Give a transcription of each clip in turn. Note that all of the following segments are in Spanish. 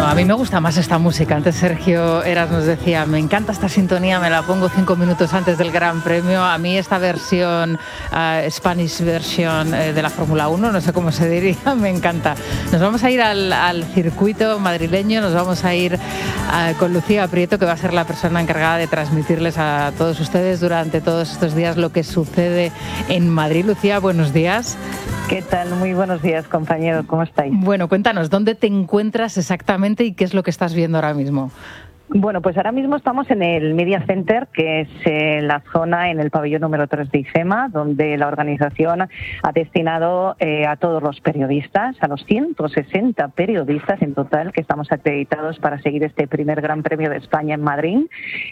a mí me gusta más esta música. Antes Sergio Eras nos decía, me encanta esta sintonía, me la pongo 5 minutos antes del Gran Premio. A mí esta versión, Spanish version de la Fórmula 1, no sé cómo se diría, me encanta. Nos vamos a ir al circuito madrileño, nos vamos a ir con Lucía Prieto, que va a ser la persona encargada de transmitirles a todos ustedes durante todos estos días lo que sucede en Madrid. Lucía, buenos días. ¿Qué tal? Muy buenos días, compañero. ¿Cómo estáis? Bueno, cuéntanos, ¿dónde te encuentras exactamente y qué es lo que estás viendo ahora mismo? Bueno, pues ahora mismo estamos en el Media Center, que es la zona en el pabellón número 3 de IFEMA, donde la organización ha destinado a todos los periodistas, a los 160 periodistas en total que estamos acreditados para seguir este primer Gran Premio de España en Madrid,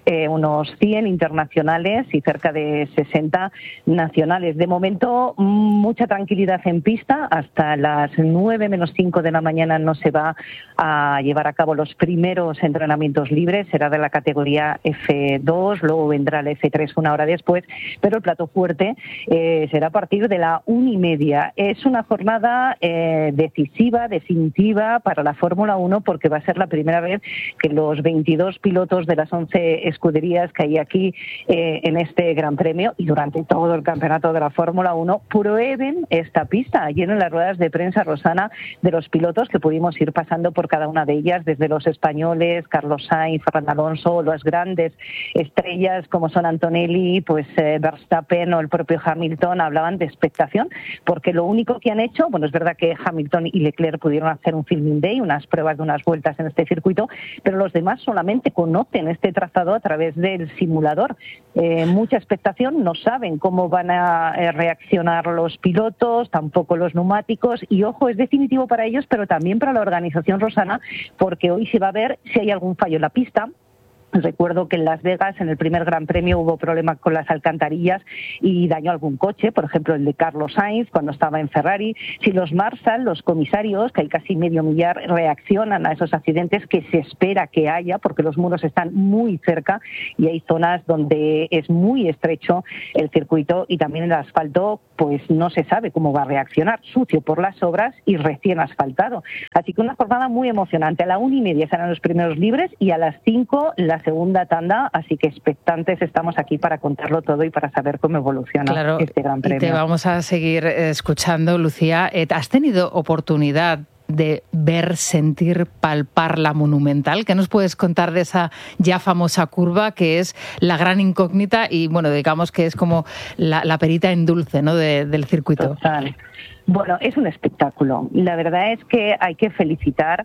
unos 100 internacionales y cerca de 60 nacionales. De momento, mucha tranquilidad en pista. Hasta las 9 menos 5 de la mañana no se va a llevar a cabo los primeros entrenamientos libres. Será de la categoría F2, luego vendrá el F3 una hora después, pero el plato fuerte será a partir de la 1:30. Es una jornada decisiva, definitiva para la Fórmula 1, porque va a ser la primera vez que los 22 pilotos de las 11 escuderías que hay aquí en este Gran Premio y durante todo el campeonato de la Fórmula 1 prueben esta pista. Ayer en las ruedas de prensa, Rosana, de los pilotos que pudimos ir pasando por cada una de ellas, desde los españoles, Carlos Sainz, Fernando Alonso, las grandes estrellas como son Antonelli, pues Verstappen o el propio Hamilton, hablaban de expectación, porque lo único que han hecho, bueno, es verdad que Hamilton y Leclerc pudieron hacer un filming day, unas pruebas de unas vueltas en este circuito, pero los demás solamente conocen este trazado a través del simulador. Mucha expectación, no saben cómo van a reaccionar los pilotos, tampoco los neumáticos, y ojo, es definitivo para ellos, pero también para la organización, Rosana, porque hoy se va a ver si hay algún fallo en la pista. Recuerdo que en Las Vegas, en el primer Gran Premio, hubo problemas con las alcantarillas y dañó algún coche, por ejemplo el de Carlos Sainz cuando estaba en Ferrari. Si los Marshal, los comisarios, que hay casi medio millar, reaccionan a esos accidentes que se espera que haya, porque los muros están muy cerca y hay zonas donde es muy estrecho el circuito y también el asfalto, pues no se sabe cómo va a reaccionar, sucio por las obras y recién asfaltado. Así que una jornada muy emocionante. A la 1:30 serán los primeros libres y a las 5 la segunda tanda, así que expectantes estamos aquí para contarlo todo y para saber cómo evoluciona este Gran Premio. Y te vamos a seguir escuchando, Lucía. ¿Has tenido oportunidad de ver, sentir, palpar la Monumental? ¿Qué nos puedes contar de esa ya famosa curva que es la gran incógnita y, bueno, digamos que es como la perita en dulce, ¿no?, del circuito? Total. Bueno, es un espectáculo. La verdad es que hay que felicitar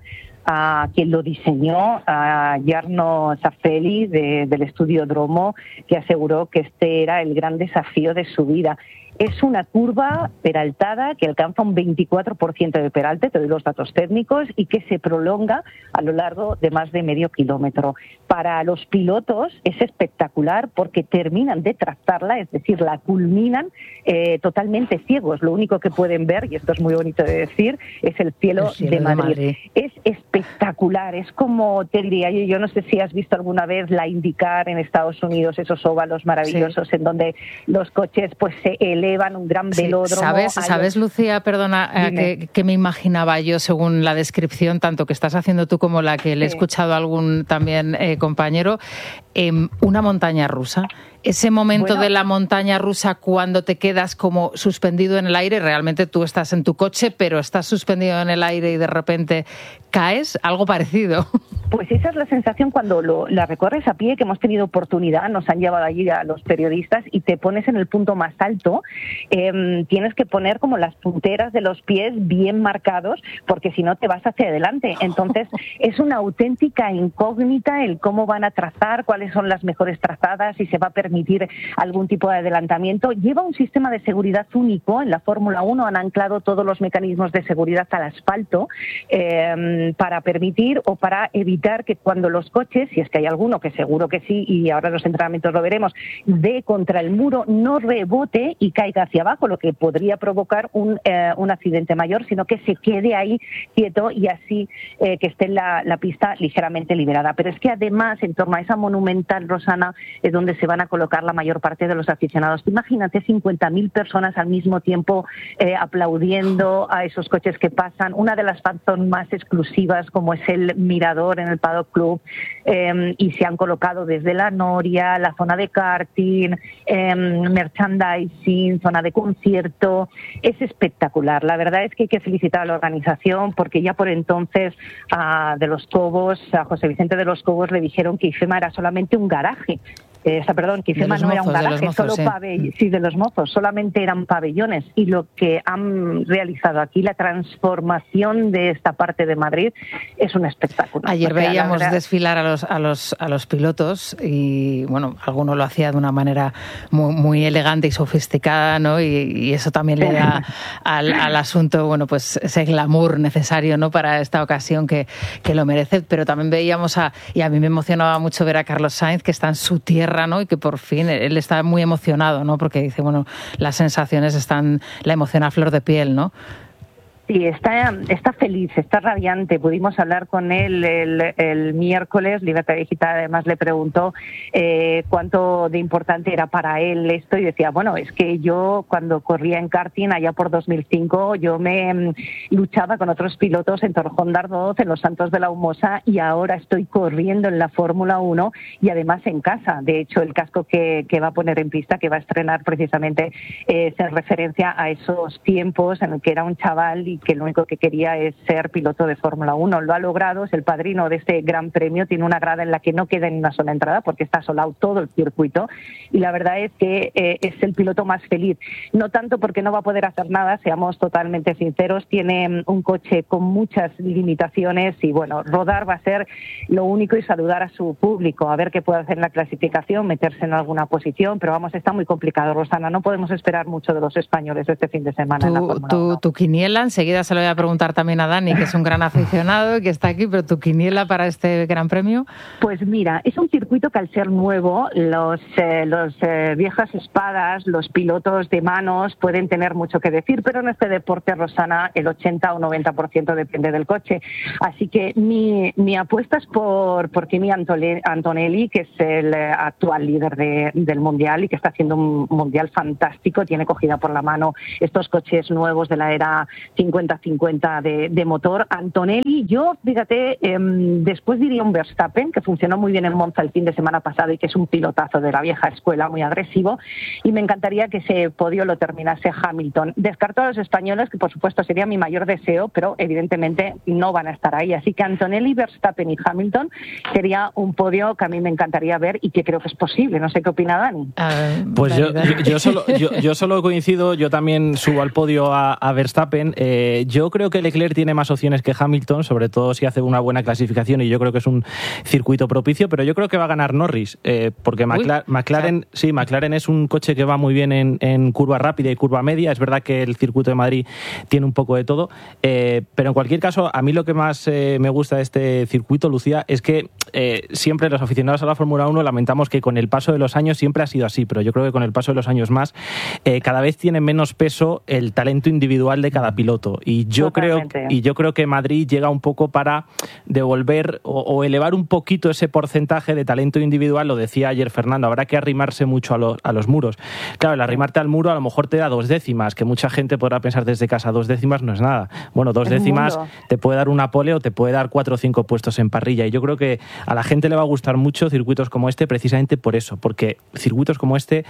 a quien lo diseñó, a Jarno Zaffelli del estudio Dromo, que aseguró que este era el gran desafío de su vida. Es una curva peraltada que alcanza un 24% de peralte, te doy los datos técnicos, y que se prolonga a lo largo de más de medio kilómetro. Para los pilotos es espectacular porque terminan de trazarla, es decir, la culminan totalmente ciegos. Lo único que pueden ver, y esto es muy bonito de decir, es el cielo de Madrid. Es espectacular, es como, te diría yo no sé si has visto alguna vez la IndyCar en Estados Unidos, esos óvalos maravillosos, sí, en donde los coches pues se elevan, un gran velódromo. ¿Sabes, Lucía, perdona, que me imaginaba yo según la descripción, tanto que estás haciendo tú como la que le he escuchado a algún también compañero, una montaña rusa? Ese momento de la montaña rusa cuando te quedas como suspendido en el aire, realmente tú estás en tu coche, pero estás suspendido en el aire y de repente caes, algo parecido. Pues esa es la sensación cuando la recorres a pie, que hemos tenido oportunidad, nos han llevado allí a los periodistas y te pones en el punto más alto. Tienes que poner como las punteras de los pies bien marcados, porque si no te vas hacia adelante. Entonces es una auténtica incógnita el cómo van a trazar, cuáles son las mejores trazadas, si se va a permitir algún tipo de adelantamiento. Lleva un sistema de seguridad único. En la Fórmula 1 han anclado todos los mecanismos de seguridad al asfalto para permitir o para evitar evitar que cuando los coches, si es que hay alguno, que seguro que sí, y ahora en los entrenamientos lo veremos, dé contra el muro, no rebote y caiga hacia abajo, lo que podría provocar un accidente mayor, sino que se quede ahí quieto y así que esté la pista ligeramente liberada. Pero es que además, en torno a esa monumental, Rosana, es donde se van a colocar la mayor parte de los aficionados. Imagínate 50.000 personas al mismo tiempo aplaudiendo a esos coches que pasan. Una de las fanzones más exclusivas, como es el mirador en el Paddock Club, y se han colocado desde la noria, la zona de karting, merchandising, zona de concierto. Es espectacular. La verdad es que hay que felicitar a la organización, porque ya por entonces a José Vicente de los Cobos le dijeron que IFEMA era solamente un garaje. Que IFEMA no era un garaje, solo de los mozos, solamente eran pabellones, y lo que han realizado aquí, la transformación de esta parte de Madrid, es un espectáculo. Ayer veíamos desfilar a los pilotos y, bueno, alguno lo hacía de una manera muy elegante y sofisticada, ¿no? Y eso también le da al asunto, bueno, pues ese glamour necesario, ¿no?, para esta ocasión que lo merece. Pero también veíamos y a mí me emocionaba mucho ver a Carlos Sainz, que está en su tierra, ¿no? Y que por fin él está muy emocionado, ¿no? Porque dice, bueno, las sensaciones la emoción a flor de piel, ¿no? Sí, está feliz, está radiante. Pudimos hablar con él el miércoles. Libertad Digital además le preguntó cuánto de importante era para él esto, y decía, bueno, es que yo cuando corría en karting allá por 2005, yo me luchaba con otros pilotos en Torrejón de Ardoz, en Los Santos de la Humosa, y ahora estoy corriendo en la Fórmula 1 y además en casa. De hecho, el casco que va a poner en pista, que va a estrenar precisamente, es en referencia a esos tiempos en el que era un chaval y que lo único que quería es ser piloto de Fórmula 1. Lo ha logrado, es el padrino de este gran premio, tiene una grada en la que no queda ni una sola entrada porque está solado todo el circuito, y la verdad es que es el piloto más feliz. No tanto porque no va a poder hacer nada, seamos totalmente sinceros, tiene un coche con muchas limitaciones y, bueno, rodar va a ser lo único, y saludar a su público, a ver qué puede hacer en la clasificación, meterse en alguna posición, pero vamos, está muy complicado, Rosana, no podemos esperar mucho de los españoles este fin de semana en la Fórmula 1. Tu quiniela, enseguida se lo voy a preguntar también a Dani, que es un gran aficionado y que está aquí, pero tu quiniela para este Gran Premio. Pues mira, es un circuito que al ser nuevo, los viejas espadas, los pilotos de manos pueden tener mucho que decir, pero en este deporte, Rosana, el 80 o 90% depende del coche. Así que mi apuesta es por Kimi Antonelli, que es el actual líder del Mundial y que está haciendo un Mundial fantástico. Tiene cogida por la mano estos coches nuevos de la era 50-50 de motor. Antonelli, yo, fíjate, después diría un Verstappen, que funcionó muy bien en Monza el fin de semana pasado y que es un pilotazo de la vieja escuela, muy agresivo, y me encantaría que ese podio lo terminase Hamilton. Descarto a los españoles, que por supuesto sería mi mayor deseo, pero evidentemente no van a estar ahí. Así que Antonelli, Verstappen y Hamilton sería un podio que a mí me encantaría ver y que creo que es posible. No sé qué opina Dani. Pues yo solo coincido, yo también subo al podio a Verstappen. Yo creo que Leclerc tiene más opciones que Hamilton, sobre todo si hace una buena clasificación, y yo creo que es un circuito propicio, pero yo creo que va a ganar Norris, porque McLaren es un coche que va muy bien en curva rápida y curva media. Es verdad que el circuito de Madrid tiene un poco de todo, pero en cualquier caso, a mí lo que más me gusta de este circuito, Lucía, es que siempre los aficionados a la Fórmula 1 lamentamos que con el paso de los años siempre ha sido así, pero yo creo que con el paso de los años más, cada vez tiene menos peso el talento individual de cada piloto, y yo creo que Madrid llega un poco para devolver o elevar un poquito ese porcentaje de talento individual. Lo decía ayer Fernando, habrá que arrimarse mucho a los muros. Claro, el arrimarte al muro a lo mejor te da 2 décimas, que mucha gente podrá pensar desde casa, 2 décimas no es nada. Bueno, 2 décimas te puede dar una pole o te puede dar 4 o 5 puestos en parrilla, y yo creo que a la gente le va a gustar mucho circuitos como este, precisamente por eso, porque circuitos como este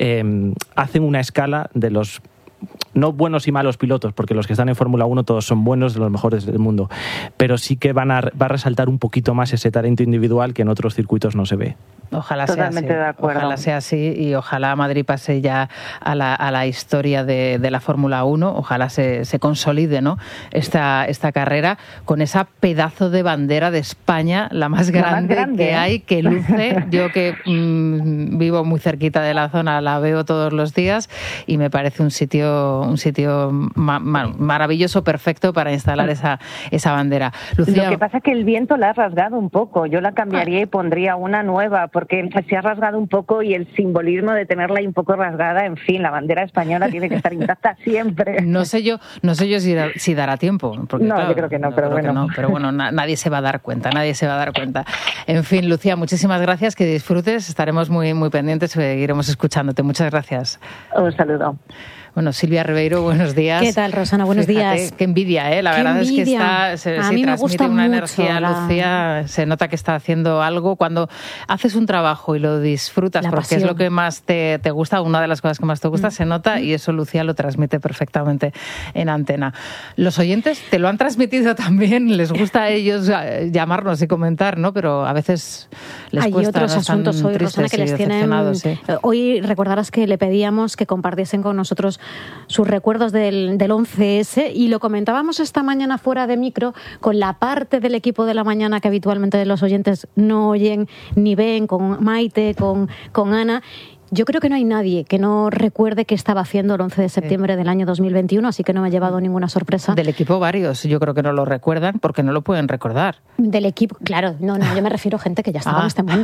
hacen una escala de los no buenos y malos pilotos, porque los que están en Fórmula 1 todos son buenos, de los mejores del mundo, pero sí que va a resaltar un poquito más ese talento individual que en otros circuitos no se ve. Ojalá Totalmente sea así. de acuerdo. Ojalá sea así y ojalá Madrid pase ya a la historia de la Fórmula 1. Ojalá se consolide, ¿no? esta carrera con esa pedazo de bandera de España, la más grande que hay, que luce. Yo que vivo muy cerquita de la zona, la veo todos los días y me parece un sitio maravilloso, perfecto para instalar esa bandera. Lucía, lo que pasa es que el viento la ha rasgado un poco. Yo la cambiaría y pondría una nueva, porque se ha rasgado un poco y el simbolismo de tenerla ahí un poco rasgada, en fin, la bandera española tiene que estar intacta siempre. No sé yo si dará tiempo. Porque, no, claro, yo creo que no, pero bueno. Pero bueno, nadie se va a dar cuenta, En fin, Lucía, muchísimas gracias, que disfrutes, estaremos muy, muy pendientes, seguiremos escuchándote. Muchas gracias. Un saludo. Bueno, Silvia Ribeiro, buenos días. ¿Qué tal, Rosana? Buenos días. Qué envidia, ¿eh? La verdad es que a mí me gusta una mucho energía, Lucía, se nota que está haciendo algo. Cuando haces un trabajo y lo disfrutas, porque es lo que más te gusta, una de las cosas que más te gusta, se nota, y eso Lucía lo transmite perfectamente en antena. Los oyentes te lo han transmitido también, les gusta a ellos llamarnos y comentar, ¿no? Pero a veces les cuesta. Hay otros asuntos hoy, Rosana, que les tienen... Sí. Hoy recordarás que le pedíamos que compartiesen con nosotros sus recuerdos del 11S, y lo comentábamos esta mañana fuera de micro con la parte del equipo de la mañana que habitualmente los oyentes no oyen ni ven, con Maite, con Ana. Yo creo que no hay nadie que no recuerde qué estaba haciendo el 11 de septiembre del año 2021, así que no me ha llevado ninguna sorpresa. Del equipo varios, yo creo que no lo recuerdan porque no lo pueden recordar. Del equipo, claro, no, yo me refiero a gente que ya estaba en este mundo.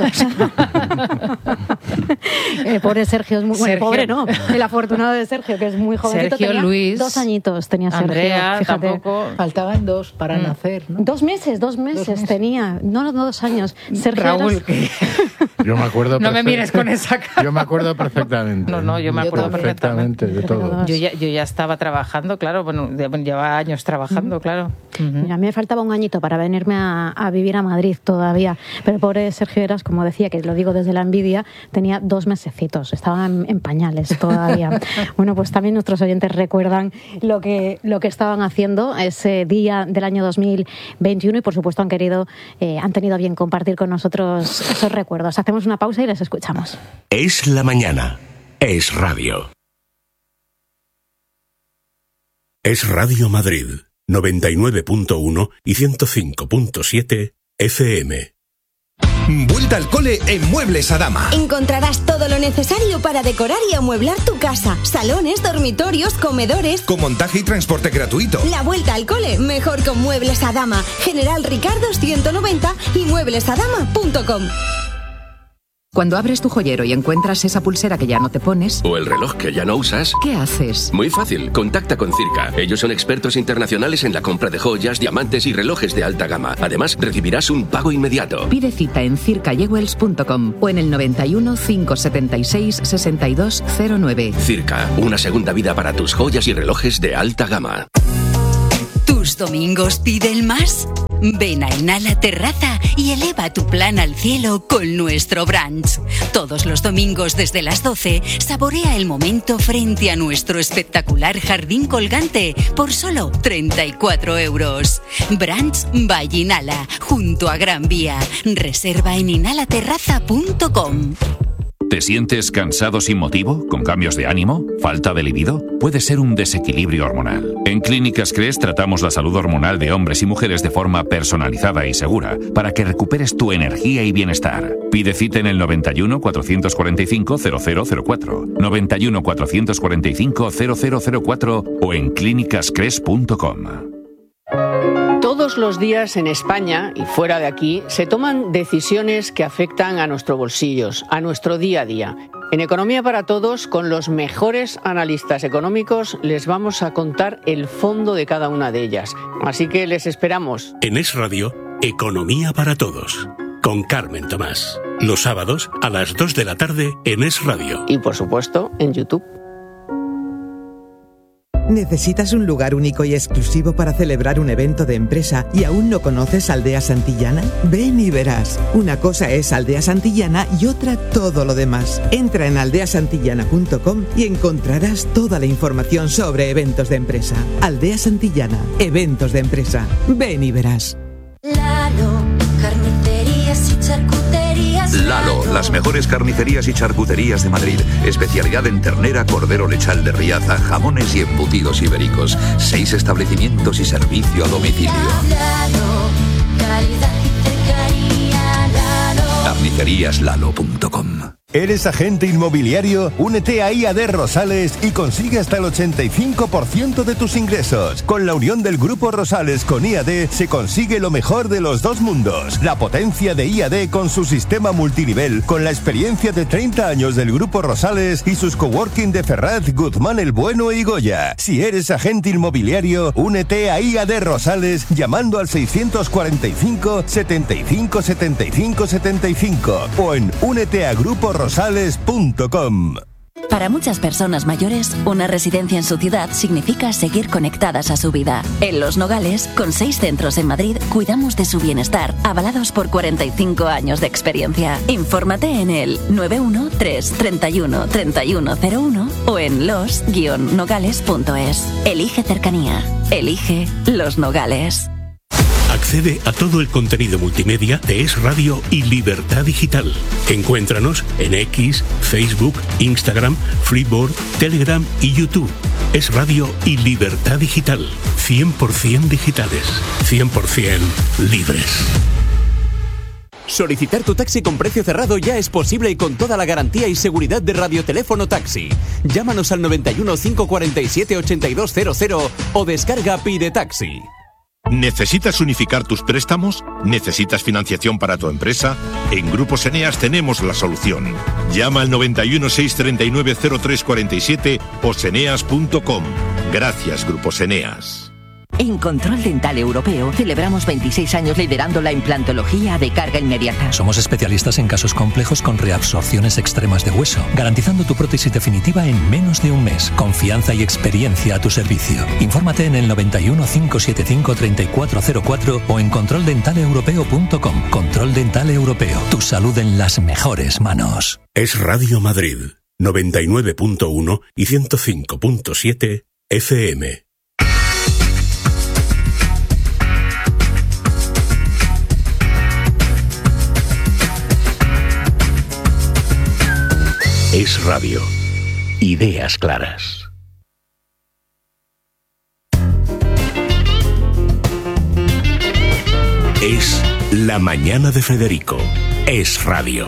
Pobre Sergio, es muy bueno, pobre no, el afortunado de Sergio, que es muy jovencito. Sergio, tenía Luis, 2 añitos tenía Sergio. Andrea, fíjate. Tampoco. Faltaban 2 para nacer, ¿no? 2 meses tenía, no 2 años. Sergio, Raúl, yo me acuerdo. No me mires con esa cara. Yo me acuerdo perfectamente. No, yo me acuerdo perfectamente de todo. Yo ya estaba trabajando, claro, bueno, llevaba años trabajando, claro. Mira, a mí me faltaba un añito para venirme a vivir a Madrid todavía, pero el pobre Sergio Heras, como decía, que lo digo desde la envidia, tenía 2 mesecitos, estaba en pañales todavía. Bueno, pues también nuestros oyentes recuerdan lo que estaban haciendo ese día del año 2021 y por supuesto han tenido a bien compartir con nosotros esos recuerdos. Hacemos una pausa y les escuchamos. Es la mañana. Es radio. Es Radio Madrid, 99.1 y 105.7 FM. Vuelta al cole en Muebles Adama. Encontrarás todo lo necesario para decorar y amueblar tu casa. Salones, dormitorios, comedores. Con montaje y transporte gratuito. La vuelta al cole mejor con Muebles Adama. General Ricardo 190 y mueblesadama.com. Cuando abres tu joyero y encuentras esa pulsera que ya no te pones... o el reloj que ya no usas... ¿qué haces? Muy fácil, contacta con Circa. Ellos son expertos internacionales en la compra de joyas, diamantes y relojes de alta gama. Además, recibirás un pago inmediato. Pide cita en circajewells.com o en el 91 576 6209. Circa, una segunda vida para tus joyas y relojes de alta gama. ¿Tus domingos piden más? Ven a Inhala Terraza y eleva tu plan al cielo con nuestro brunch. Todos los domingos desde las 12, saborea el momento frente a nuestro espectacular jardín colgante por solo 34 euros. Brunch by Inhala, junto a Gran Vía. Reserva en inhalaterraza.com. ¿Te sientes cansado sin motivo? ¿Con cambios de ánimo? ¿Falta de libido? Puede ser un desequilibrio hormonal. En Clínicas Cres tratamos la salud hormonal de hombres y mujeres de forma personalizada y segura para que recuperes tu energía y bienestar. Pide cita en el 91 445 0004, 91 445 0004 o en clínicascres.com. Todos los días en España y fuera de aquí se toman decisiones que afectan a nuestros bolsillos, a nuestro día a día. En Economía para Todos, con los mejores analistas económicos, les vamos a contar el fondo de cada una de ellas. Así que les esperamos. En Es Radio, Economía para Todos, con Carmen Tomás. Los sábados a las 2 de la tarde en Es Radio. Y por supuesto, en YouTube. ¿Necesitas un lugar único y exclusivo para celebrar un evento de empresa y aún no conoces Aldea Santillana? Ven y verás. Una cosa es Aldea Santillana y otra todo lo demás. Entra en aldeasantillana.com y encontrarás toda la información sobre eventos de empresa. Aldea Santillana, eventos de empresa. Ven y verás. Lalo, carnicería carnicerías y charcuterías Lalo, las mejores carnicerías y charcuterías de Madrid. Especialidad en ternera, cordero lechal de Riaza, jamones y embutidos ibéricos. 6 establecimientos y servicio a domicilio. Lalo, calidad y cercanía, Lalo. Carniceríaslalo.com. ¿Eres agente inmobiliario? Únete a IAD Rosales y consigue hasta el 85% de tus ingresos. Con la unión del Grupo Rosales con IAD se consigue lo mejor de los dos mundos. La potencia de IAD con su sistema multinivel, con la experiencia de 30 años del Grupo Rosales y sus coworking de Ferraz, Guzmán el Bueno y Goya. Si eres agente inmobiliario, únete a IAD Rosales llamando al 645 75 75 75 o en úneteagruporosales.com. Para muchas personas mayores, una residencia en su ciudad significa seguir conectadas a su vida. En Los Nogales, con 6 centros en Madrid, cuidamos de su bienestar, avalados por 45 años de experiencia. Infórmate en el 913 31 3101 o en los-nogales.es. Elige cercanía. Elige Los Nogales. Accede a todo el contenido multimedia de Es Radio y Libertad Digital. Encuéntranos en X, Facebook, Instagram, Freeboard, Telegram y YouTube. Es Radio y Libertad Digital. 100% digitales. 100% libres. Solicitar tu taxi con precio cerrado ya es posible y con toda la garantía y seguridad de Radioteléfono Taxi. Llámanos al 91 547 8200 o descarga Pide Taxi. ¿Necesitas unificar tus préstamos? ¿Necesitas financiación para tu empresa? En Grupos Eneas tenemos la solución. Llama al 91 639 0347 o seneas.com. Gracias, Grupos Eneas. En Control Dental Europeo celebramos 26 años liderando la implantología de carga inmediata. Somos especialistas en casos complejos con reabsorciones extremas de hueso, garantizando tu prótesis definitiva en menos de un mes. Confianza y experiencia a tu servicio. Infórmate en el 91 575 3404 o en controldentaleeuropeo.com. Control Dental Europeo. Tu salud en las mejores manos. Es Radio Madrid, 99.1 y 105.7 FM. Es Radio. Ideas claras. Es La Mañana de Federico. Es Radio.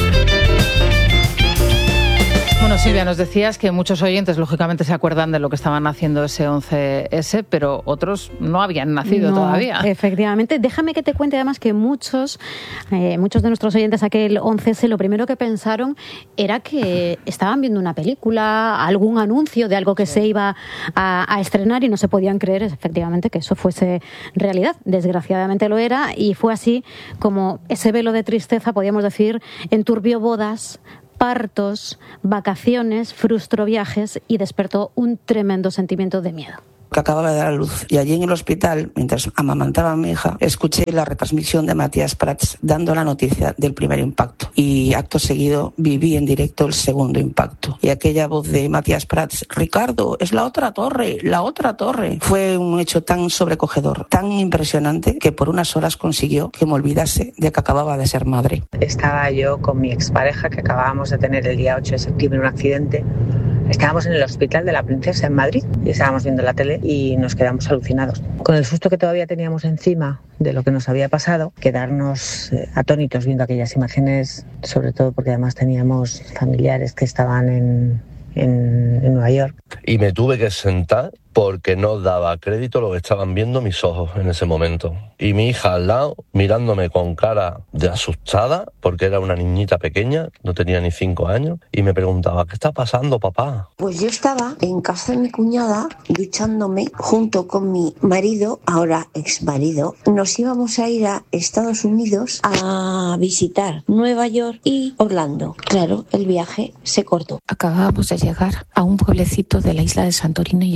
Bueno, Silvia, nos decías que muchos oyentes lógicamente se acuerdan de lo que estaban haciendo ese 11S, pero otros no habían nacido todavía. Efectivamente. Déjame que te cuente además que muchos de nuestros oyentes aquel 11S lo primero que pensaron era que estaban viendo una película, algún anuncio de algo que se iba a estrenar y no se podían creer efectivamente que eso fuese realidad. Desgraciadamente lo era y fue así como ese velo de tristeza, podríamos decir, enturbió bodas, partos, vacaciones, frustró viajes y despertó un tremendo sentimiento de miedo. Que acababa de dar a luz. Y allí en el hospital, mientras amamantaba a mi hija, escuché la retransmisión de Matías Prats dando la noticia del primer impacto. Y acto seguido viví en directo el segundo impacto. Y aquella voz de Matías Prats, Ricardo, es la otra torre, la otra torre. Fue un hecho tan sobrecogedor, tan impresionante, que por unas horas consiguió que me olvidase de que acababa de ser madre. Estaba yo con mi expareja, que acabábamos de tener el día 8 de septiembre un accidente. Estábamos en el Hospital de la Princesa en Madrid y estábamos viendo la tele y nos quedamos alucinados. Con el susto que todavía teníamos encima de lo que nos había pasado, quedarnos atónitos viendo aquellas imágenes, sobre todo porque además teníamos familiares que estaban en Nueva York. Y me tuve que sentar porque no daba crédito lo que estaban viendo mis ojos en ese momento. Y mi hija al lado, mirándome con cara de asustada, porque era una niñita pequeña, no tenía ni 5 años, y me preguntaba, ¿qué está pasando, papá? Pues yo estaba en casa de mi cuñada, duchándome junto con mi marido, ahora exmarido. Nos íbamos a ir a Estados Unidos a visitar Nueva York y Orlando. Claro, el viaje se cortó. Acabábamos de llegar a un pueblecito de la isla de Santorini llamado Fiji.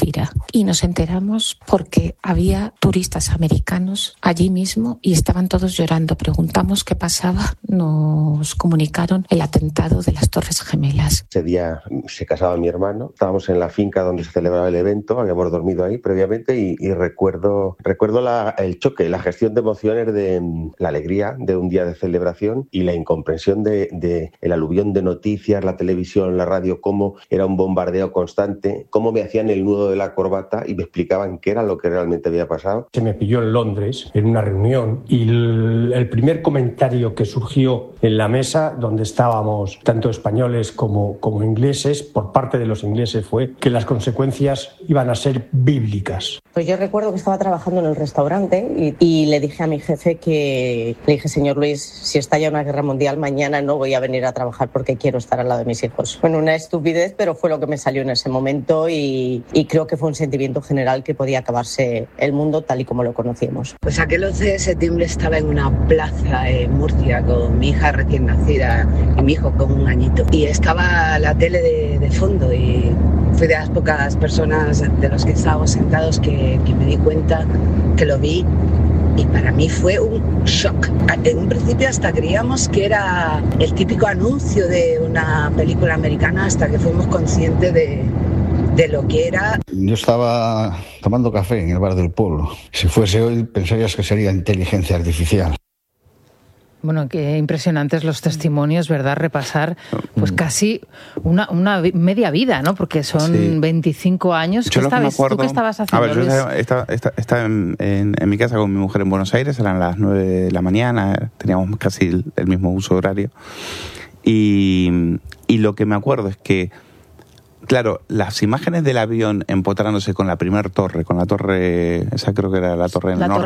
Algeciras. Y nos enteramos porque había turistas americanos allí mismo y estaban todos llorando. Preguntamos qué pasaba. Nos comunicaron el atentado de las Torres Gemelas. Ese día se casaba mi hermano. Estábamos en la finca donde se celebraba el evento. Habíamos dormido ahí previamente y recuerdo el choque, la gestión de emociones, de la alegría de un día de celebración y la incomprensión de el aluvión de noticias, la televisión, la radio, cómo era un bombardeo constante, cómo me hacían el nudo de la corbata y me explicaban qué era lo que realmente había pasado. Se me pilló en Londres en una reunión y el primer comentario que surgió en la mesa donde estábamos tanto españoles como ingleses, por parte de los ingleses, fue que las consecuencias iban a ser bíblicas. Pues yo recuerdo que estaba trabajando en el restaurante y le dije a mi jefe señor Luis, si estalla una guerra mundial, mañana no voy a venir a trabajar porque quiero estar al lado de mis hijos. Bueno, una estupidez, pero fue lo que me salió en ese momento y creo que fue un sentimiento general que podía acabarse el mundo tal y como lo conocíamos. Pues aquel 11 de septiembre estaba en una plaza en Murcia con mi hija recién nacida y mi hijo con 1 añito. Y estaba la tele de fondo y fui de las pocas personas de los que estábamos sentados que me di cuenta, que lo vi. Y para mí fue un shock. En un principio hasta creíamos que era el típico anuncio de una película americana hasta que fuimos conscientes de lo que era. Yo estaba tomando café en el bar del pueblo. Si fuese hoy pensarías que sería inteligencia artificial. Bueno, qué impresionantes los testimonios, ¿verdad? Repasar pues casi una media vida, ¿no? Porque son 25 años. ¿Tú qué estabas haciendo? A ver, yo estaba en mi casa con mi mujer en Buenos Aires, eran las 9 de la mañana, teníamos casi el mismo uso horario. Y lo que me acuerdo es que, claro, las imágenes del avión empotrándose con la primera torre, con la torre, esa creo que era la torre norte.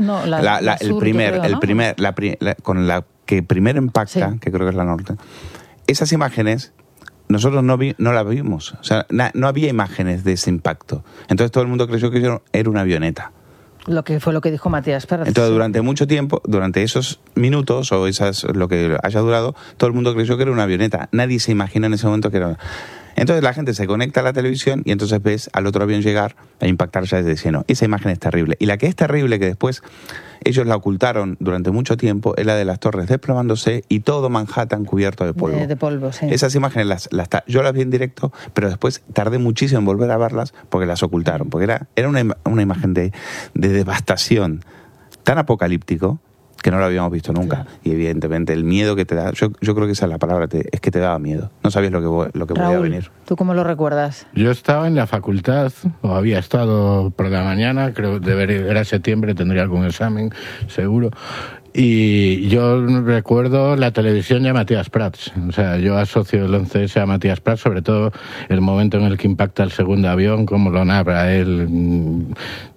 Con la que primero impacta, sí, que creo que es la norte. Esas imágenes nosotros no las vimos, o sea, no había imágenes de ese impacto. Entonces todo el mundo creyó que era una avioneta. Fue lo que dijo Matías Pérez. Entonces, durante mucho tiempo, durante esos minutos o lo que haya durado, todo el mundo creyó que era una avioneta. Nadie se imaginó en ese momento que era una... Entonces la gente se conecta a la televisión y entonces ves al otro avión llegar a impactarse desde el cielo. Esa imagen es terrible. Y la que es terrible, que después ellos la ocultaron durante mucho tiempo, es la de las torres desplomándose y todo Manhattan cubierto de polvo. De polvo, sí. Esas imágenes yo las vi en directo, pero después tardé muchísimo en volver a verlas porque las ocultaron. Porque era una imagen de devastación tan apocalíptico que no lo habíamos visto nunca. Claro. Y evidentemente el miedo que te da, yo creo que esa es la palabra, es que te daba miedo. No sabías lo que podía venir. ¿Tú cómo lo recuerdas? Yo estaba en la facultad, o había estado por la mañana, creo que era septiembre, tendría algún examen, seguro. Y yo recuerdo la televisión y a Matías Prats. O sea, yo asocio el 11S a Matías Prats, sobre todo el momento en el que impacta el segundo avión, cómo lo narra él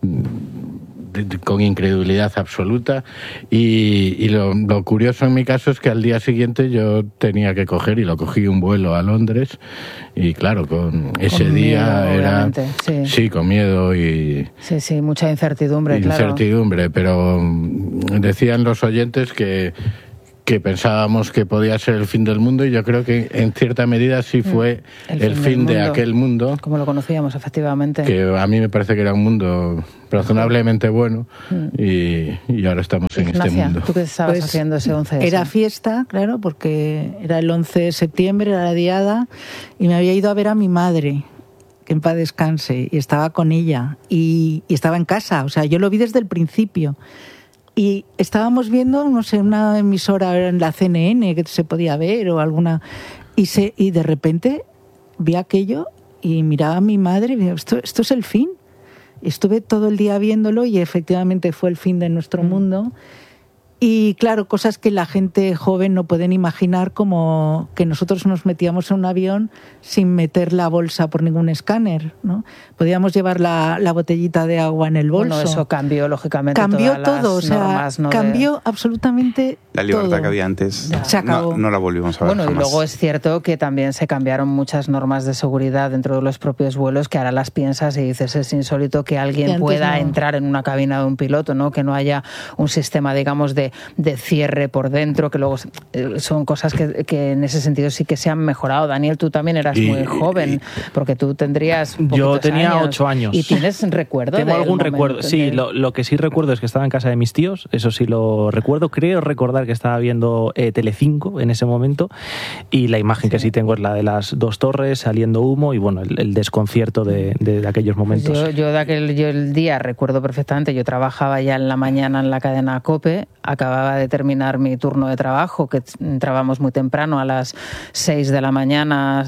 con incredulidad absoluta y lo curioso en mi caso es que al día siguiente yo tenía que coger y lo cogí un vuelo a Londres y claro, con ese día miedo, era sí, con miedo y sí, mucha incertidumbre, pero decían los oyentes que pensábamos que podía ser el fin del mundo y yo creo que en cierta medida sí fue el fin de aquel mundo. Como lo conocíamos, efectivamente. Que a mí me parece que era un mundo razonablemente bueno y ahora estamos en este mundo. ¿Tú qué estabas haciendo ese 11? Era fiesta, claro, porque era el 11 de septiembre, era la diada, y me había ido a ver a mi madre, que en paz descanse, y estaba con ella, y estaba en casa, o sea, yo lo vi desde el principio. Y estábamos viendo, no sé, una emisora en la CNN que se podía ver o alguna... Y de repente vi aquello y miraba a mi madre y dije, esto es el fin. Estuve todo el día viéndolo y efectivamente fue el fin de nuestro mundo. Y claro, cosas que la gente joven no pueden imaginar, como que nosotros nos metíamos en un avión sin meter la bolsa por ningún escáner, ¿no? Podíamos llevar la botellita de agua en el bolso. Bueno, eso cambió, lógicamente, cambió todas todo, las normas, ¿no? Cambió absolutamente la libertad todo. Que había antes se acabó. No la volvimos a ver jamás. Y luego es cierto que también se cambiaron muchas normas de seguridad dentro de los propios vuelos, que ahora las piensas y dices, es insólito que alguien pueda entrar en una cabina de un piloto, ¿no? Que no haya un sistema, digamos, de de cierre por dentro, que luego son cosas que en ese sentido sí que se han mejorado. Daniel, tú también eras muy joven, porque tú tendrías Yo tenía 8 años. ¿Y tienes recuerdo? Tengo algún recuerdo, sí. Lo que sí recuerdo es que estaba en casa de mis tíos, eso sí lo recuerdo. Creo recordar que estaba viendo Telecinco en ese momento, y la imagen que sí tengo es la de las dos torres saliendo humo y bueno, el desconcierto de aquellos momentos. Yo el día recuerdo perfectamente. Yo trabajaba ya en la mañana en la cadena COPE, acababa de terminar mi turno de trabajo, que entrábamos muy temprano, a las 6 de la mañana,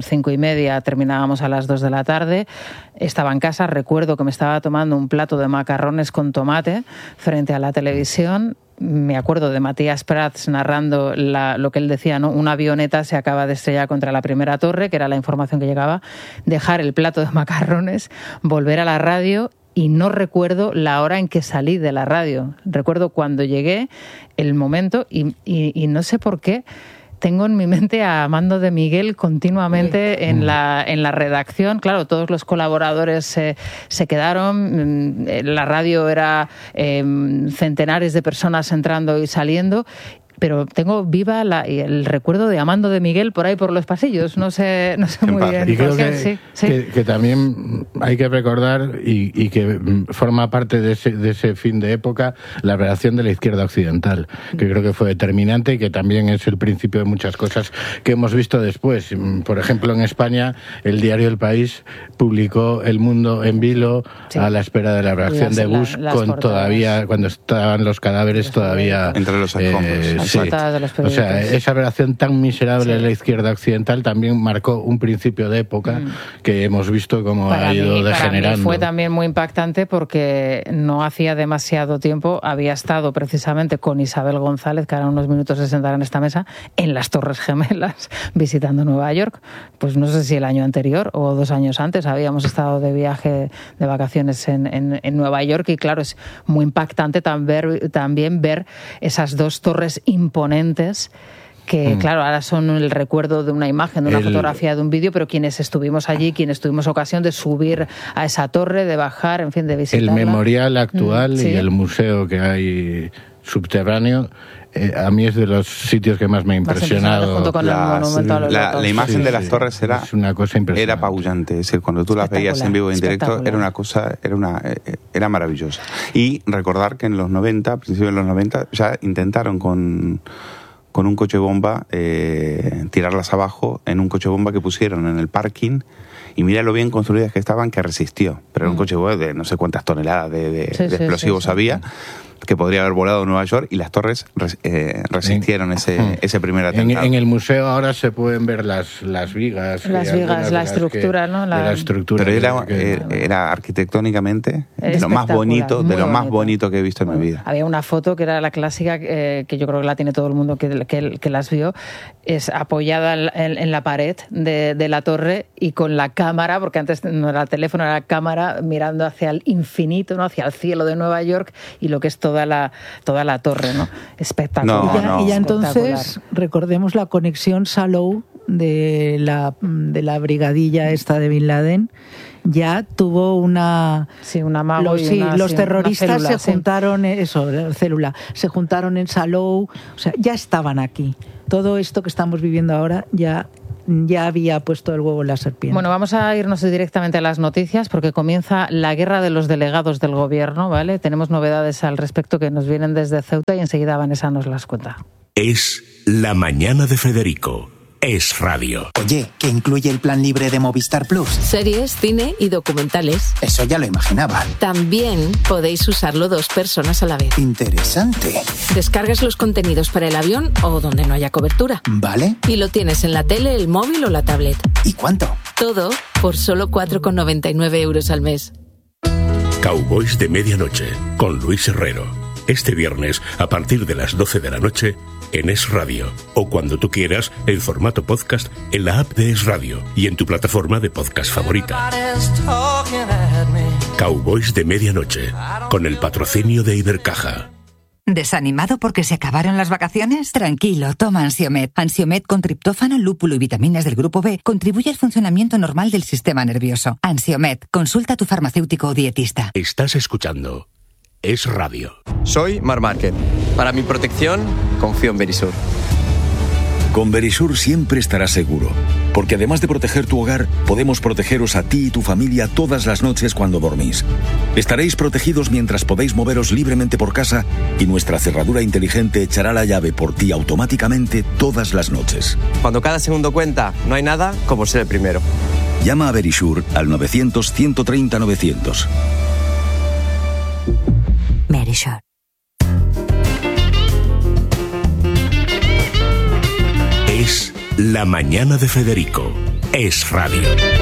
5:30, terminábamos a las 2 de la tarde. Estaba en casa, recuerdo que me estaba tomando un plato de macarrones con tomate frente a la televisión. Me acuerdo de Matías Prats narrando lo que él decía, ¿no? Una avioneta se acaba de estrellar contra la primera torre, que era la información que llegaba, dejar el plato de macarrones, volver a la radio, y no recuerdo la hora en que salí de la radio. Recuerdo cuando llegué, el momento, y no sé por qué tengo en mi mente a Amando de Miguel continuamente en la redacción. Claro, todos los colaboradores se quedaron, la radio era centenares de personas entrando y saliendo, pero tengo viva el recuerdo de Amando de Miguel por ahí por los pasillos, no sé muy bien. Y creo que también hay que recordar y que forma parte de ese fin de época la reacción de la izquierda occidental, que creo que fue determinante y que también es el principio de muchas cosas que hemos visto después. Por ejemplo, en España, el diario El País publicó El Mundo en vilo a la espera de la reacción de Bush, todavía cuando estaban los cadáveres todavía entre los escombros. Sí. O sea, esa relación tan miserable de la izquierda occidental también marcó un principio de época que hemos visto cómo ha ido degenerando. Para mí fue también muy impactante porque no hacía demasiado tiempo había estado precisamente con Isabel González, que ahora unos minutos se sentará en esta mesa, en las Torres Gemelas, visitando Nueva York. Pues no sé si el año anterior o 2 años antes habíamos estado de viaje, de vacaciones en Nueva York, y claro, es muy impactante también ver esas dos torres imponentes que, claro, ahora son el recuerdo de una imagen, de una fotografía, de un vídeo, pero quienes estuvimos allí, quienes tuvimos ocasión de subir a esa torre, de bajar, en fin, de visitarla. El memorial actual y el museo que hay subterráneo, a mí es de los sitios que más me ha impresionado. Junto con el monumento a los locos. La imagen de las torres era una cosa impresionante. Era apabullante, es decir, cuando tú las veías en vivo y en directo era una cosa, era maravillosa. Y recordar que en los 90, a principios de los 90, ya intentaron con un coche bomba tirarlas abajo en un coche bomba que pusieron en el parking, y mira lo bien construidas que estaban, que resistió, pero era un coche bomba de no sé cuántas toneladas de explosivos había, que podría haber volado a Nueva York, y las torres resistieron ese primer atentado. En el museo ahora se pueden ver las vigas. La estructura, ¿no? La estructura. Pero era arquitectónicamente de lo más bonito, que he visto en mi vida. Había una foto que era la clásica, que yo creo que la tiene todo el mundo que las vio, es apoyada en la pared de la torre y con la cámara, porque antes no era el teléfono, era la cámara, mirando hacia el infinito, ¿no? Hacia el cielo de Nueva York, y lo que es toda la torre, ¿no? Espectacular. Y ya entonces recordemos la conexión Salou de la brigadilla esta de Bin Laden. Ya tuvo una amago los terroristas se juntaron, se juntaron en Salou, o sea, ya estaban aquí. Todo esto que estamos viviendo ahora ya había puesto el huevo en la serpiente. Bueno, vamos a irnos directamente a las noticias, porque comienza la guerra de los delegados del gobierno, ¿vale? Tenemos novedades al respecto que nos vienen desde Ceuta, y enseguida Vanessa nos las cuenta. Es La Mañana de Federico. Es radio. Oye, ¿qué incluye el plan libre de Movistar Plus? Series, cine y documentales. Eso ya lo imaginaba. También podéis usarlo 2 personas a la vez. Interesante. Descargas los contenidos para el avión o donde no haya cobertura. Vale. Y lo tienes en la tele, el móvil o la tablet. ¿Y cuánto? Todo por solo 4,99 euros al mes. Cowboys de Medianoche, con Luis Herrero. Este viernes, a partir de las 12 de la noche, en Es Radio, o cuando tú quieras, en formato podcast, en la app de Es Radio y en tu plataforma de podcast favorita. Cowboys de Medianoche, con el patrocinio de Ibercaja. ¿Desanimado porque se acabaron las vacaciones? Tranquilo, toma Ansiomed. Ansiomed con triptófano, lúpulo y vitaminas del grupo B contribuye al funcionamiento normal del sistema nervioso. Ansiomed, consulta a tu farmacéutico o dietista. Estás escuchando Es Radio. Soy Marc Márquez Para mi protección, confío en Verisur. Con Verisur siempre estarás seguro, porque además de proteger tu hogar, podemos protegeros a ti y tu familia todas las noches cuando dormís. Estaréis protegidos mientras podéis moveros libremente por casa y nuestra cerradura inteligente echará la llave por ti automáticamente todas las noches. Cuando cada segundo cuenta, no hay nada como ser el primero. Llama a Verisur al 900-130-900. Verisur. Es La Mañana de Federico. Es Radio.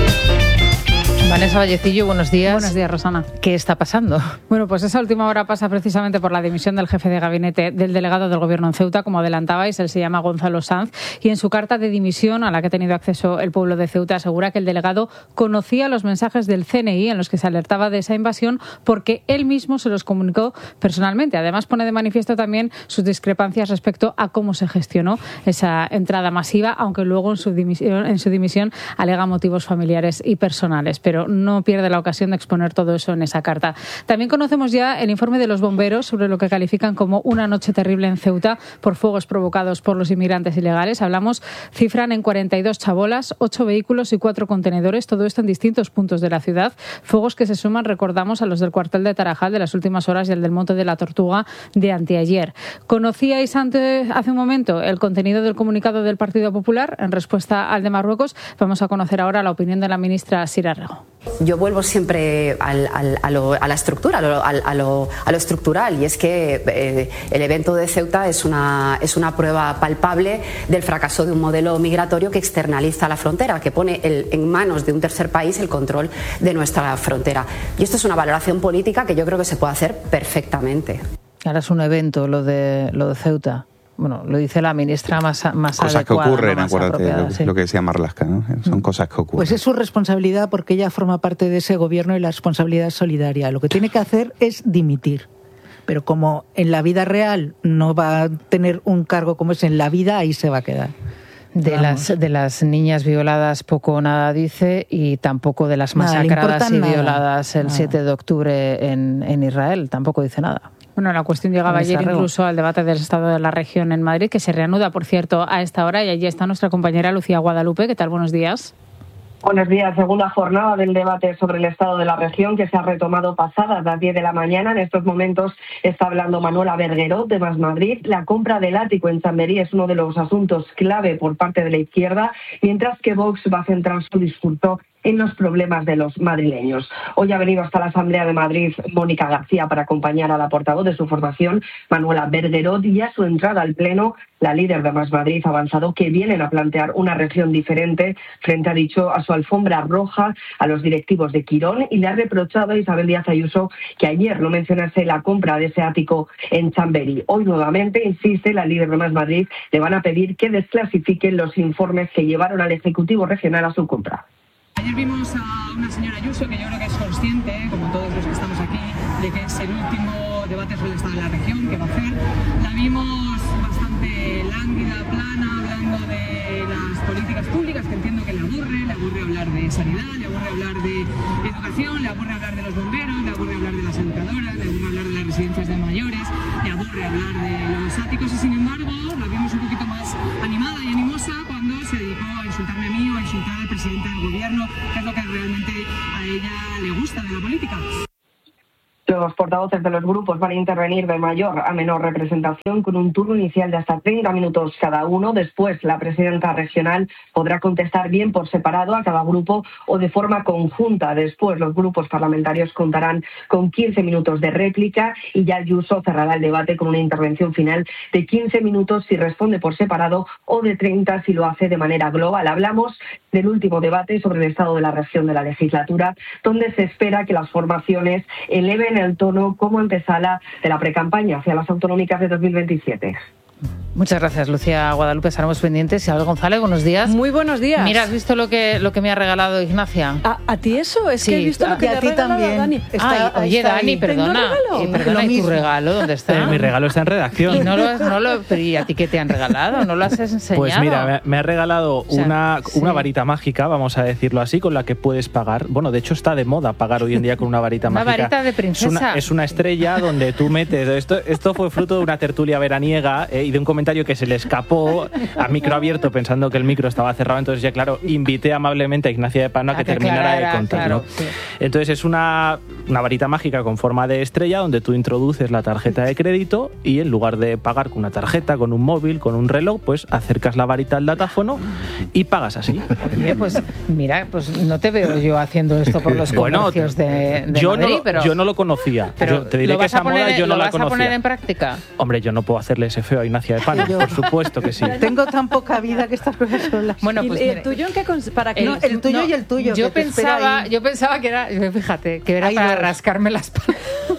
Vanessa Vallecillo, buenos días. Buenos días, Rosana. ¿Qué está pasando? Bueno, pues esa última hora pasa precisamente por la dimisión del jefe de gabinete del delegado del Gobierno en Ceuta, como adelantabais, él se llama Gonzalo Sanz, y en su carta de dimisión a la que ha tenido acceso el pueblo de Ceuta asegura que el delegado conocía los mensajes del CNI en los que se alertaba de esa invasión porque él mismo se los comunicó personalmente. Además, pone de manifiesto también sus discrepancias respecto a cómo se gestionó esa entrada masiva, aunque luego en su dimisión alega motivos familiares y personales. Pero no pierde la ocasión de exponer todo eso en esa carta. También conocemos ya el informe de los bomberos sobre lo que califican como una noche terrible en Ceuta por fuegos provocados por los inmigrantes ilegales. Cifran en 42 chabolas, 8 vehículos y 4 contenedores, todo esto en distintos puntos de la ciudad. Fuegos que se suman, recordamos, a los del cuartel de Tarajal de las últimas horas y el del Monte de la Tortuga de anteayer. ¿Conocíais hace un momento el contenido del comunicado del Partido Popular en respuesta al de Marruecos? Vamos a conocer ahora la opinión de la ministra Sira Rego. Yo vuelvo siempre a la estructura, a lo estructural, y es que el evento de Ceuta es una prueba palpable del fracaso de un modelo migratorio que externaliza la frontera, que pone en manos de un tercer país el control de nuestra frontera. Y esto es una valoración política que yo creo que se puede hacer perfectamente. Ahora es un evento lo de Ceuta. Bueno, lo dice la ministra más cosas adecuada. Que ocurren, ¿no? acuérdate lo que decía Marlaska, ¿no? Son cosas que ocurren. Pues es su responsabilidad porque ella forma parte de ese gobierno y la responsabilidad es solidaria. Lo que tiene que hacer es dimitir. Pero como en la vida real no va a tener un cargo como es en la vida, ahí se va a quedar. De las niñas violadas poco o nada dice, y tampoco de las masacradas y violadas el 7 de octubre en Israel, tampoco dice nada. Bueno, la cuestión llegaba ayer incluso al debate del Estado de la Región en Madrid, que se reanuda, por cierto, a esta hora, y allí está nuestra compañera Lucía Guadalupe. ¿Qué tal? Buenos días. Buenos días. Segunda jornada del debate sobre el estado de la región que se ha retomado pasadas las 10 de la mañana. En estos momentos está hablando Manuela Bergueró de Más Madrid. La compra del ático en Chamberí es uno de los asuntos clave por parte de la izquierda, mientras que Vox va a centrar su discurso en los problemas de los madrileños. Hoy ha venido hasta la Asamblea de Madrid Mónica García para acompañar a la portavoz de su formación, Manuela Bergueró, y a su entrada al Pleno, la líder de Más Madrid ha avanzado que vienen a plantear una región diferente frente, ha dicho, a su alfombra roja a los directivos de Quirón, y le ha reprochado a Isabel Díaz Ayuso que ayer no mencionase la compra de ese ático en Chamberí. Hoy nuevamente, insiste la líder de Más Madrid, le van a pedir que desclasifiquen los informes que llevaron al Ejecutivo Regional a su compra. Ayer vimos a una señora Ayuso que yo creo que es consciente, como todos los que estamos aquí, de que es el último debate sobre el estado de la región que va a hacer. La vimos bastante lánguida, plana, hablando de las políticas públicas, que entiendo que le aburre hablar de sanidad, le aburre hablar de educación, le aburre hablar de los bomberos, le aburre hablar de las educadoras, le aburre hablar de las residencias de mayores, le aburre hablar de los áticos, y sin embargo la vimos un poquito más animada y animosa cuando se dedicó a insultarme a mí o a insultar al presidente del gobierno, que es lo que realmente a ella le gusta de la política. Los portavoces de los grupos van a intervenir de mayor a menor representación con un turno inicial de hasta 30 minutos cada uno. Después, la presidenta regional podrá contestar bien por separado a cada grupo o de forma conjunta. Después, los grupos parlamentarios contarán con 15 minutos de réplica y ya Ayuso cerrará el debate con una intervención final de 15 minutos si responde por separado o de 30 si lo hace de manera global. Hablamos del último debate sobre el estado de la región de la legislatura, donde se espera que las formaciones eleven el tono como antesala de la precampaña hacia las autonómicas de 2027. Muchas gracias, Lucía Guadalupe. Estaremos pendientes. Isabel González, buenos días. Muy buenos días. Mira, ¿has visto lo que me ha regalado Ignacia? ¿A ti eso? Es que he visto lo que a ti también. Dani. Oye, Dani, perdona. Perdona, ¿y tu regalo dónde está? Mi regalo está en redacción. Pero ¿y a ti qué te han regalado? ¿No lo has enseñado? Pues mira, me ha regalado una varita mágica, vamos a decirlo así, con la que puedes pagar. Bueno, de hecho está de moda pagar hoy en día con una varita mágica. Una varita de princesa. Es una estrella donde tú metes... Esto fue fruto de una tertulia veraniega y de un comentario que se le escapó a micro abierto pensando que el micro estaba cerrado. Entonces ya, claro, invité amablemente a Ignacia de Pano a que terminara de contarlo. Claro, sí. Entonces es una varita mágica con forma de estrella donde tú introduces la tarjeta de crédito y en lugar de pagar con una tarjeta, con un móvil, con un reloj, pues acercas la varita al datáfono y pagas así. Oye, pues mira, pues no te veo yo haciendo esto por los comercios de Madrid, pero... Yo no lo conocía. Pero te diré que esa moda yo no la conocía. ¿Lo vas a poner en práctica? Hombre, yo no puedo hacerle ese feo a Ignacia de Pano. Por supuesto que sí. Tengo tan poca vida que estas cosas son las... Bueno, pues ¿el tuyo en qué para que el tuyo y el tuyo? Yo pensaba que era, fíjate, que era para rascarme las palmas.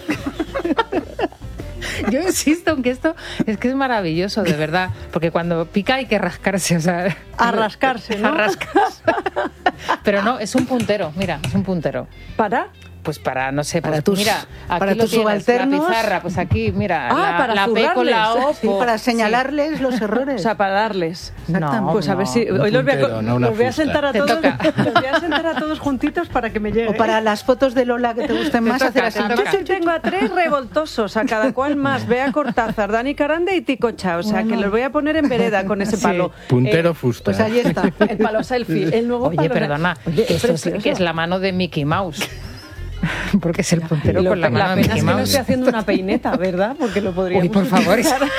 Yo insisto en que esto es que es maravilloso, de verdad, porque cuando pica hay que rascarse, o sea... A rascarse, ¿no? A rascarse. Pero no, es un puntero, mira, es un puntero. ¿Para? Pues para, no sé, para pues tus, mira, aquí para lo tus tienes, subalternos. la pizarra, pues aquí, mira, para la P con la O. Sí, para señalarles los errores. O sea, para darles. No, pues a ver si hoy los voy a sentar a todos, los voy a sentar a todos juntitos para que me llegue. O para las fotos de Lola que te gusten más, hacer así. Yo tengo a 3 revoltosos, a cada cual más. Bea Cortázar, Dani Carande y Ticocha. O sea, que los voy a poner en vereda con ese palo. Puntero fusta. Pues ahí está, el palo selfie, el nuevo palo. Oye, perdona, que es la mano de Mickey Mouse. Porque es el puntero con la mano de Mickey Mouse. La pena es que no estoy haciendo una peineta, ¿verdad? Porque lo podríamos... Uy, por favor.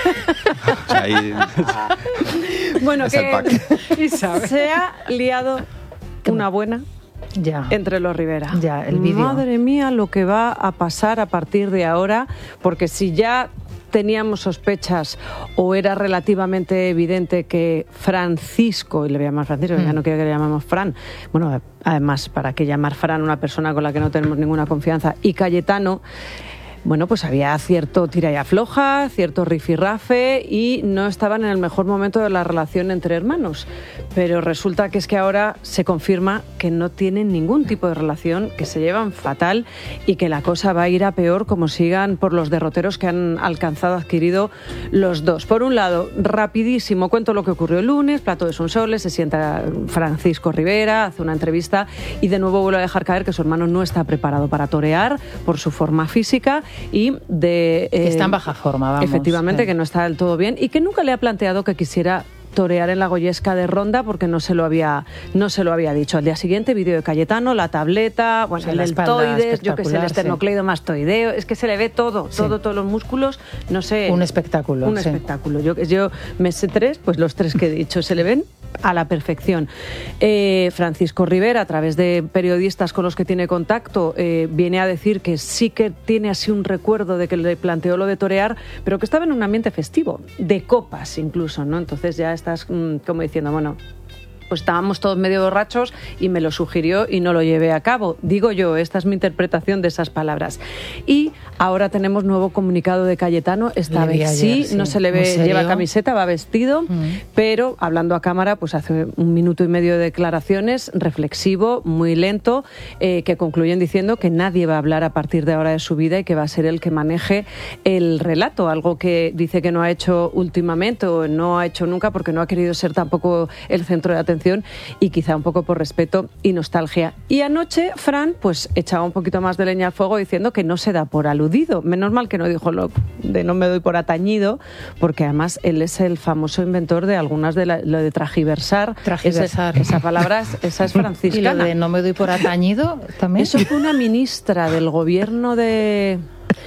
Bueno, que se ha liado una buena entre los Rivera. Ya, el vídeo. Madre mía, lo que va a pasar a partir de ahora, porque si ya teníamos sospechas o era relativamente evidente que Francisco, y le voy a llamar Francisco, ya no quiero que le llamemos Fran, bueno, además, ¿para qué llamar Fran a una persona con la que no tenemos ninguna confianza? Y Cayetano, bueno, pues había cierto tira y afloja, cierto rifirrafe y no estaban en el mejor momento de la relación entre hermanos. Pero resulta que es que ahora se confirma que no tienen ningún tipo de relación, que se llevan fatal y que la cosa va a ir a peor como sigan por los derroteros que han adquirido los dos. Por un lado, rapidísimo, cuento lo que ocurrió el lunes, plato de Sonsoles, se sienta Francisco Rivera, hace una entrevista y de nuevo vuelve a dejar caer que su hermano no está preparado para torear por su forma física y que está en baja forma, vamos. Efectivamente, que no está del todo bien y que nunca le ha planteado que quisiera torear en la Goyesca de Ronda porque no se lo había dicho. Al día siguiente, vídeo de Cayetano, la tableta, bueno, el deltoides, yo que sé, el esternocleidomastoideo, es que se le ve todo, todos los músculos, no sé. Un espectáculo. Un espectáculo. Yo me sé 3, pues los 3 que he dicho se le ven a la perfección. Francisco Rivera, a través de periodistas con los que tiene contacto, viene a decir que sí que tiene así un recuerdo de que le planteó lo de torear, pero que estaba en un ambiente festivo, de copas incluso, ¿no? Entonces ya estás como diciendo, bueno, pues estábamos todos medio borrachos y me lo sugirió y no lo llevé a cabo. Digo yo, esta es mi interpretación de esas palabras. Y ahora tenemos nuevo comunicado de Cayetano, esta vez sí, no se le ve, lleva camiseta, va vestido, pero hablando a cámara, pues hace 1 minuto y medio de declaraciones, reflexivo, muy lento, que concluyen diciendo que nadie va a hablar a partir de ahora de su vida y que va a ser él que maneje el relato, algo que dice que no ha hecho últimamente o no ha hecho nunca porque no ha querido ser tampoco el centro de atención y quizá un poco por respeto y nostalgia. Y anoche Fran pues echaba un poquito más de leña al fuego diciendo que no se da por aludido. Menos mal que no dijo lo de no me doy por atañido, porque además él es el famoso inventor de algunas de lo de tragiversar. Esa palabra, esa es franciscana. ¿Y lo de no me doy por atañido también? Eso fue una ministra del gobierno de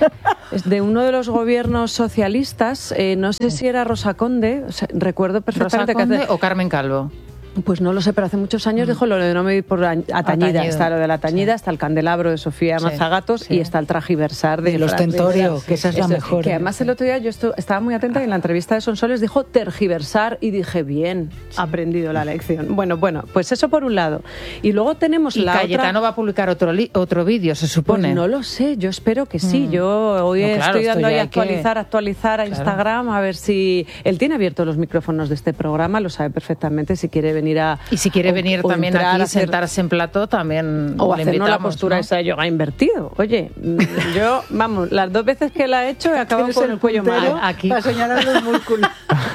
uno de los gobiernos socialistas, no sé si era Rosa Conde, o sea, recuerdo perfectamente ¿Rosa Conde o Carmen Calvo? Pues no lo sé, pero hace muchos años dijo lo de no me ir por Atañida. Está lo de la Tañida, está el candelabro de Sofía Mazagatos y está el trajiversar de los Tentorio, que esa es la mejor. Que además el otro día yo estaba muy atenta y en la entrevista de Sonsoles dijo tergiversar y dije, bien, aprendido la lección. Bueno, pues eso por un lado. Y luego tenemos y Cayetano va a publicar otro vídeo, se supone. Pues no lo sé, yo espero que sí. Yo hoy estoy dando ahí actualizar a Instagram, a ver si... Él tiene abiertos los micrófonos de este programa, lo sabe perfectamente, si quiere venir y si quiere venir también aquí, sentarse en plató, también o hacernos la postura esa de yoga invertido. Oye, yo, vamos, las 2 veces que la he hecho he acabado con el cuello mal. Aquí. Para señalar los músculos.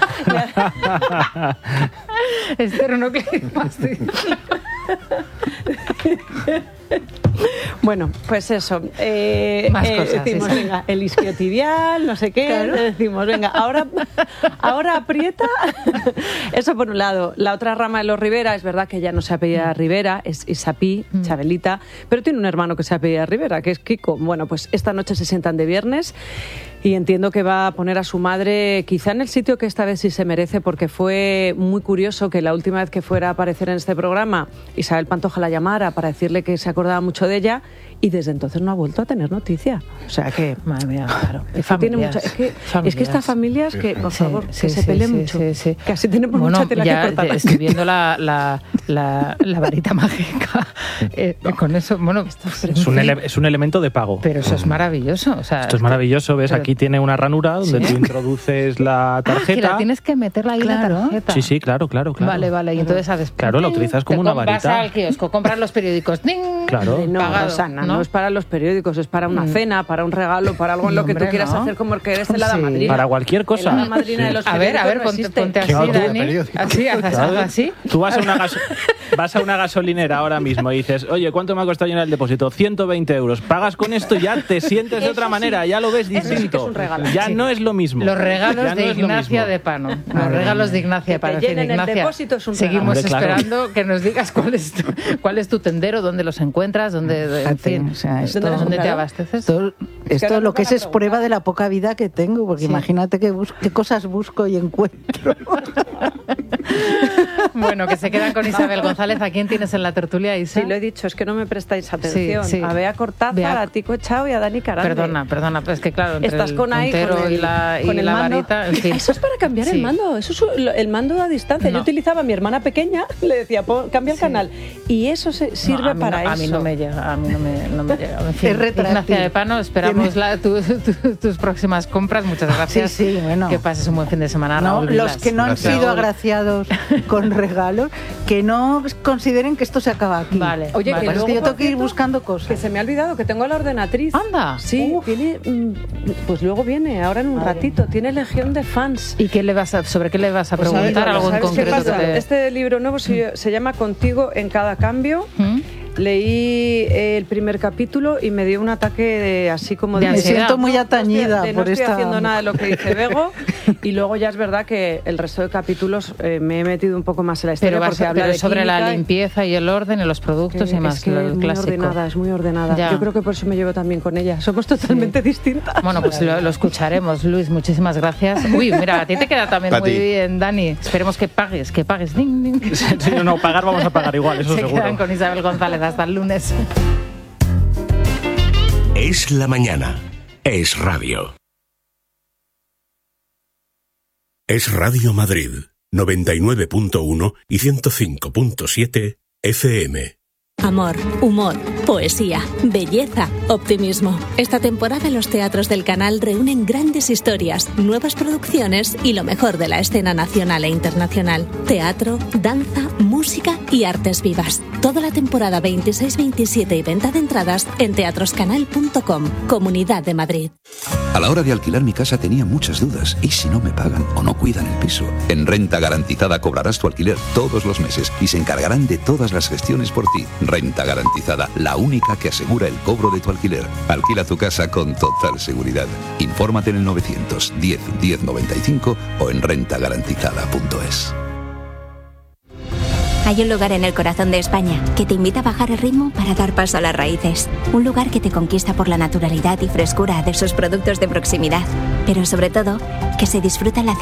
Esternocleidomastoideo. Bueno, pues eso. Más cosas. Decimos, venga, el isquiotibial, no sé qué. Claro. Decimos, venga, ahora aprieta. Eso por un lado. La otra rama de los Rivera, es verdad que ya no se apellida Rivera, es Isapí, Chabelita, pero tiene un hermano que se apellida Rivera, que es Kiko. Bueno, pues esta noche se sientan de viernes y entiendo que va a poner a su madre quizá en el sitio que esta vez sí se merece, porque fue muy curioso que la última vez que fuera a aparecer en este programa Isabel Pantoja la llamara para decirle que se acordaba mucho de ella y desde entonces no ha vuelto a tener noticia. O sea que, madre mía, claro. Es que estas familias que, por favor, que se peleen mucho. Sí. Que así tenemos mucha tela que cortar. Estoy viendo la varita mágica. Con eso, bueno... Es un elemento de pago. Pero eso es maravilloso. O sea, esto es maravilloso, ¿ves? Aquí tiene una ranura donde tú introduces la tarjeta. Que la tienes que meterla ahí la tarjeta. Sí, claro. Vale. Y entonces haces... Claro, la utilizas como una varita. Vas al kiosco, compras los periódicos. ¡Ding! Claro. No, Rosana, no es para los periódicos, es para una cena, para un regalo, para algo en lo que tú quieras hacer, como que eres el hada madrina. Para cualquier cosa. La madrina de los periódicos. A ver, ponte así, Dani. Así. Tú vas a una gasolinera ahora mismo y dices, oye, ¿cuánto me ha costado llenar el depósito? 120 euros. Pagas con esto, ya te sientes de otra manera, ya lo ves distinto. Sí que es un regalo. Ya no es lo mismo. Los regalos de Ignacia de Pano. Los regalos de Ignacia de Pano. Seguimos esperando que nos digas cuál es tu tendero, dónde los encuentras, dónde te abasteces. Esto lo que es prueba de la poca vida que tengo, porque imagínate qué cosas busco y encuentro. Bueno, que se quedan con Isabel González. ¿A quién tienes en la tertulia, Isa? Sí, lo he dicho, es que no me prestáis atención. Sí. A Bea Cortázar, a Tico Echao y a Dani Carande. Perdona, pues que claro, entre estás el con ahí, puntero y la varita, en fin. Eso es para cambiar el mando, eso es el mando a distancia. Yo utilizaba a mi hermana pequeña, le decía, cambia el canal, y eso sirve para eso. A mí no me llega, En fin, Ignacia de Pano, esperamos tus próximas compras. Muchas gracias. Sí, bueno. Que pases un buen fin de semana. Los que no han sido agraciados con regalos, que no consideren que esto se acaba aquí. Vale. Oye, que yo tengo que ir buscando cosas. Que se me ha olvidado que tengo la ordenatriz. Anda. Sí, tiene, pues luego viene, ahora en un ratito, tiene legión de fans. ¿Y sobre qué le vas a preguntar? ¿Algo en concreto? Este libro nuevo se llama Contigo en cada cambio. Leí el primer capítulo y me dio un ataque así como de ansiedad. Me siento muy atañida no estoy haciendo nada de lo que dice Bego. Y luego ya es verdad que el resto de capítulos me he metido un poco más en la historia, porque habla de sobre la limpieza y el orden y los productos y más. Es que es muy ordenada. Ya. Yo creo que por eso me llevo también con ella. Somos totalmente distintas. Bueno, pues lo escucharemos. Luis, muchísimas gracias. Uy, mira, a ti te queda también muy bien, Dani. Esperemos que pagues. Ding, ding. Sí, no, pagar vamos a pagar igual, eso seguro. Se quedan con Isabel González. Hasta el lunes. Es la mañana. Es radio. Es Radio Madrid, 99.1 y 105.7 FM. Amor, humor, poesía, belleza, optimismo. Esta temporada los teatros del canal reúnen grandes historias, nuevas producciones y lo mejor de la escena nacional e internacional. Teatro, danza, música y artes vivas. Toda la temporada 26, 27 y venta de entradas en teatroscanal.com, Comunidad de Madrid. A la hora de alquilar mi casa tenía muchas dudas. ¿Y si no me pagan o no cuidan el piso? En Renta Garantizada cobrarás tu alquiler todos los meses y se encargarán de todas las gestiones por ti. Renta Garantizada, la única que asegura el cobro de tu alquiler. Alquila tu casa con total seguridad. Infórmate en el 910 1095 o en rentagarantizada.es. Hay un lugar en el corazón de España que te invita a bajar el ritmo para dar paso a las raíces. Un lugar que te conquista por la naturalidad y frescura de sus productos de proximidad. Pero sobre todo, que se disfruta en la